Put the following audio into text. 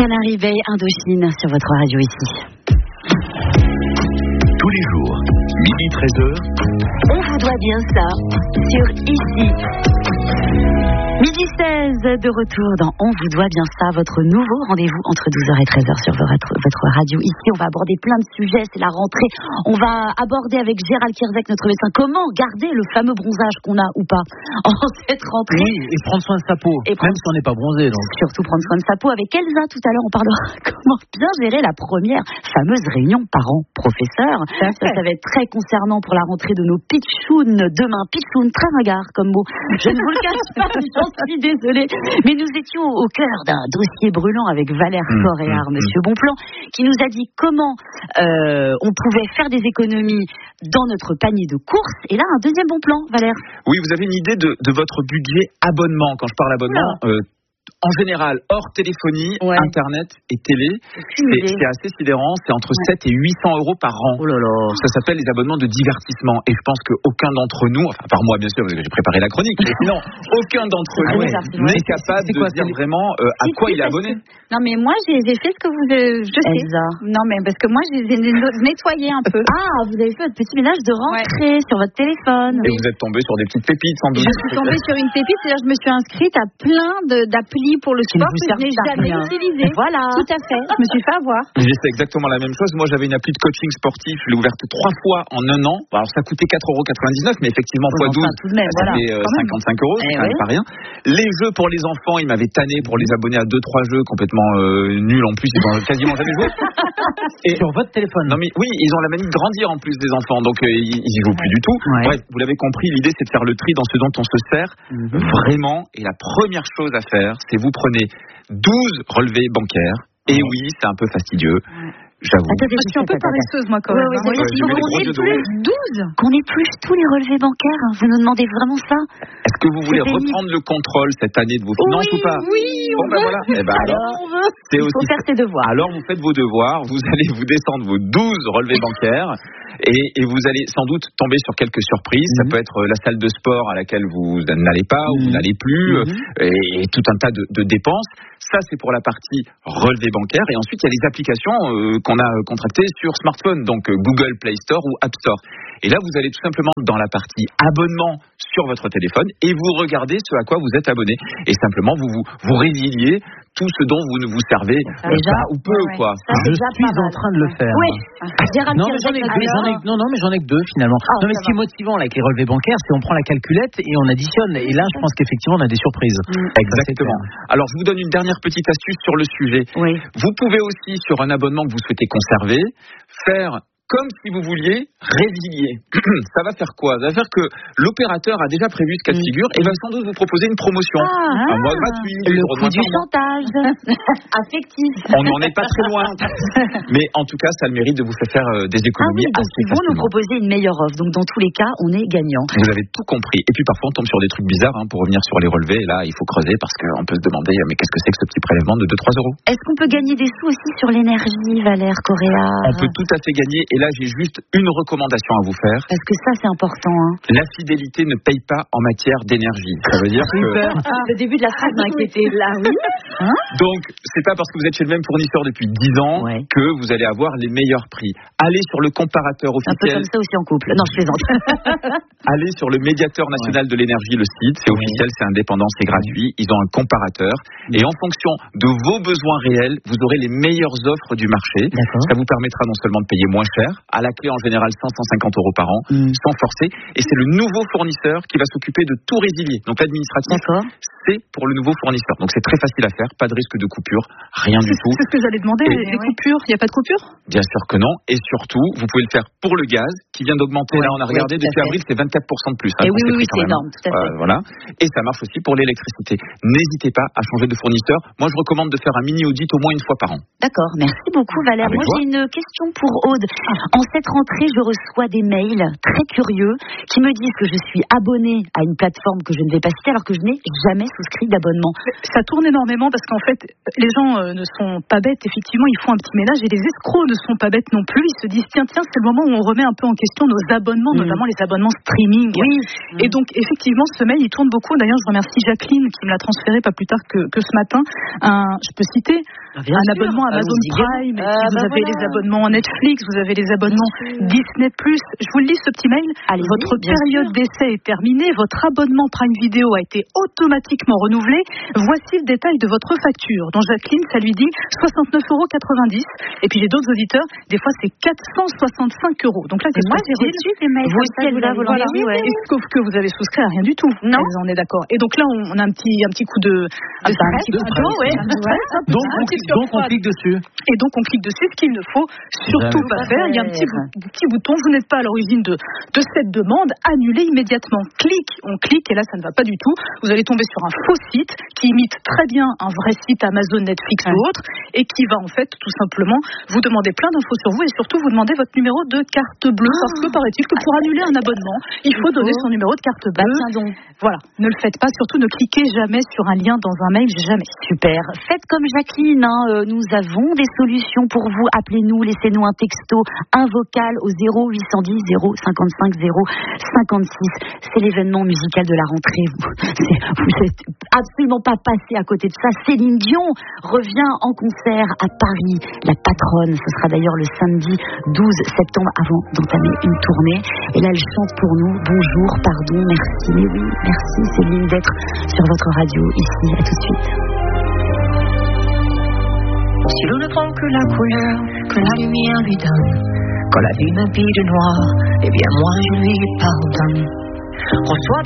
Canary Bay, Indochine sur votre radio ici. Tous les jours, 12h-13h. On vous doit bien ça sur ici. 12h16 de retour dans On vous doit bien ça, votre nouveau rendez-vous entre 12h et 13h sur votre radio. Ici, on va aborder plein de sujets, c'est la rentrée. On va aborder avec Gérald Kierzek, notre médecin, comment garder le fameux bronzage qu'on a ou pas en cette rentrée. Oui, et prendre soin de sa peau, même si on n'est pas bronzé. Donc. Surtout prendre soin de sa peau. Avec Elsa, tout à l'heure, on parlera comment bien gérer la première fameuse réunion parents-professeurs. Ça va être très concernant pour la rentrée de nos pitchouns demain. Pitchoun, très ringard comme mot. Je ne vous le cache pas, j'en suis désolée. Mais nous étions au cœur d'un dossier brûlant avec Valère Coréard, Monsieur Bonplan, qui nous a dit comment on pouvait faire des économies dans notre panier de courses. Et là, un deuxième bon plan, Valère. Oui, vous avez une idée de votre budget abonnement. Quand je parle abonnement, en général, hors téléphonie, Internet et télé, c'est assez sidérant. C'est entre 7 et 800 euros par an. Oh là là. Ça s'appelle les abonnements de divertissement. Et je pense qu'aucun d'entre nous, enfin, par moi bien sûr, parce que j'ai préparé la chronique, mais sinon, aucun d'entre nous n'est capable de dire vraiment à quoi il est abonné. Non, mais moi, j'ai fait ce que vous... Je sais. Elsa. Non, mais parce que moi, j'ai nettoyé un peu. Ah, vous avez fait votre petit ménage de rentrée sur votre téléphone. Et vous êtes tombé sur des petites pépites, sans doute. Je suis tombée sur une pépite, c'est-à-dire je me suis inscrite à plein d'applis pour le sport que je n'ai jamais utilisé. Voilà. Tout à fait. Je me suis fait avoir. J'ai fait exactement la même chose. Moi, j'avais une appli de coaching sportif. Je l'ai ouverte 3 fois en un an. Alors, ça coûtait 4,99 €, mais effectivement, x 12, ça fait 55 €. C'est quand même pas rien. Les jeux pour les enfants, ils m'avaient tanné pour les abonner à 2-3 jeux complètement nuls en plus. Ils ont quasiment jamais joué. Et sur votre téléphone. Non, mais oui, ils ont la manie de grandir en plus des enfants. Donc, ils y jouent plus du tout. Bref, vous l'avez compris, l'idée, c'est de faire le tri dans ce dont on se sert vraiment. Et la première chose à faire, c'est vous prenez 12 relevés bancaires. Et oui, c'est un peu fastidieux. J'avoue. Je suis un peu paresseuse, moi, quand même. Qu'on ait plus 12. Qu'on ait plus tous les relevés bancaires. Vous nous demandez vraiment ça? Est-ce que vous voulez reprendre le contrôle cette année de vos finances ou pas? Oui, bon, ben voilà. Et ben alors, il faut faire ses devoirs. Alors, vous faites vos devoirs. Vous allez vous descendre vos 12 relevés bancaires. Et vous allez sans doute tomber sur quelques surprises. Ça peut être la salle de sport à laquelle vous n'allez pas ou vous n'allez plus, et tout un tas de dépenses. Ça, c'est pour la partie relevé bancaire. Et ensuite, il y a les applications qu'on a contractées sur smartphone, donc Google Play Store ou App Store. Et là, vous allez tout simplement dans la partie abonnement sur votre téléphone et vous regardez ce à quoi vous êtes abonné. Et simplement, vous résiliez tout ce dont vous ne vous servez pas ou peu, quoi. Je suis en train de le faire. Oui. Non, mais j'en ai que 2 finalement. Non, mais ce qui est motivant là, avec les relevés bancaires, c'est qu'on prend la calculette et on additionne. Et là, je pense qu'effectivement, on a des surprises. Exactement. Alors, je vous donne une dernière petite astuce sur le sujet. Oui. Vous pouvez aussi, sur un abonnement que vous souhaitez conserver, faire comme si vous vouliez résilier. Ça va faire quoi? Ça va faire que l'opérateur a déjà prévu ce cas de figure et va sans doute vous proposer une promotion. Un mois gratuit. Le coup du chantage affectif. On n'en est pas très loin. Mais en tout cas, ça a le mérite de vous faire des économies donc assez ils vont nous proposer une meilleure offre. Donc dans tous les cas, on est gagnant. Vous avez tout compris. Et puis parfois, on tombe sur des trucs bizarres pour revenir sur les relevés. Et là, il faut creuser parce qu'on peut se demander mais qu'est-ce que c'est que ce petit prélèvement de 2-3 €? Est-ce qu'on peut gagner des sous aussi sur l'énergie, Valère Coréard? On peut tout à fait gagner. Et là, j'ai juste une recommandation à vous faire. Parce que ça, c'est important. La fidélité ne paye pas en matière d'énergie. Ça veut dire que... Le début de la phrase m'a inquiété. Là, oui. Donc, c'est pas parce que vous êtes chez le même fournisseur depuis 10 ans que vous allez avoir les meilleurs prix. Allez sur le comparateur officiel. Un peu comme ça aussi en couple. Non, je plaisante. Allez sur le médiateur national de l'énergie, le site. C'est officiel, c'est indépendant, c'est gratuit. Ils ont un comparateur. Et en fonction de vos besoins réels, vous aurez les meilleures offres du marché. Ça vous permettra non seulement de payer moins cher, à la clé en général 100-150 € par an, sans forcer. Et c'est le nouveau fournisseur qui va s'occuper de tout résilier. Donc l'administratif, c'est pour le nouveau fournisseur. Donc c'est très facile à faire, pas de risque de coupure, rien du tout. C'est ce que j'allais demander, les coupures, il n'y a pas de coupure? Bien sûr que non. Et surtout, vous pouvez le faire pour le gaz, qui vient d'augmenter. Là, on a regardé, depuis avril, c'est 24% de plus. Et oui, c'est énorme, tout à fait. Voilà. Et ça marche aussi pour l'électricité. N'hésitez pas à changer de fournisseur. Moi, je recommande de faire un mini audit au moins une fois par an. D'accord, merci beaucoup Valère. Moi, j'ai une question pour Aude. En cette rentrée, je reçois des mails très curieux qui me disent que je suis abonnée à une plateforme que je ne vais pas citer alors que je n'ai jamais souscrit d'abonnement. Ça tourne énormément parce qu'en fait, les gens ne sont pas bêtes. Effectivement, ils font un petit ménage et les escrocs ne sont pas bêtes non plus. Ils se disent tiens, c'est le moment où on remet un peu en question nos abonnements, notamment les abonnements streaming. Oui. Et donc, effectivement, ce mail, il tourne beaucoup. D'ailleurs, je remercie Jacqueline qui me l'a transféré pas plus tard que ce matin. Je peux citer un abonnement Amazon Prime. Vous avez les abonnements Netflix, vous avez les abonnements Disney+. Je vous le lis, ce petit mail. Votre période d'essai est terminée. Votre abonnement Prime Video a été automatiquement renouvelé. Voici le détail de votre facture. Donc, Jacqueline, ça lui dit 69,90 €. Et puis, j'ai d'autres auditeurs. Des fois, c'est 465 €. Donc là, qu'est-ce que c'est? Vous aussi, elle vous l'a volontiers. Sauf que vous avez souscrit à rien du tout. Non. On est d'accord. Et donc là, on a un petit coup de stress. Donc on clique dessus. Et donc on clique dessus, ce qu'il ne faut surtout pas faire. Il y a un petit bouton, vous n'êtes pas à l'origine de cette demande, annulez immédiatement. On clique et là ça ne va pas du tout. Vous allez tomber sur un faux site qui imite très bien un vrai site Amazon, Netflix ou autre et qui va en fait tout simplement vous demander plein d'infos sur vous et surtout vous demander votre numéro de carte bleue parce que paraît-il que pour annuler un abonnement, il faut donner son numéro de carte bleue. Voilà, ne le faites pas, surtout ne cliquez jamais sur un lien dans un mail, jamais. Super. Faites comme Jacqueline, nous avons des solutions pour vous. Appelez-nous, laissez-nous un texto, un vocal au 0810 055 056. C'est l'événement musical de la rentrée. Vous n'êtes absolument pas passé à côté de ça. Céline Dion revient en concert à Paris, la patronne. Ce sera d'ailleurs le samedi 12 septembre avant d'entamer une tournée. Et là, elle chante pour nous. Bonjour, pardon, merci. Mais oui, merci Céline d'être sur votre radio ici. À tout de suite. Si l'on ne prend que la couleur que la lumière lui donne, quand la vie m'habille de noir, eh bien moi je lui pardonne. Reçois